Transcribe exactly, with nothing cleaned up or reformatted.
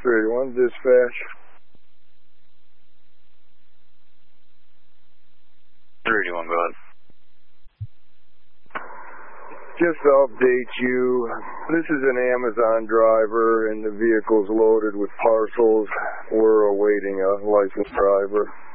three eighty-one, dispatch. three eighty-one, go ahead. Just to update you, this is an Amazon driver and the vehicle's loaded with parcels. We're awaiting a licensed driver.